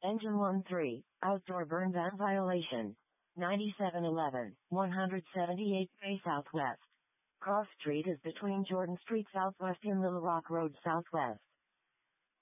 Engine 13, outdoor burn van violation. 9711, 178 Bay Southwest. Cross Street is between Jordan Street Southwest and Little Rock Road Southwest.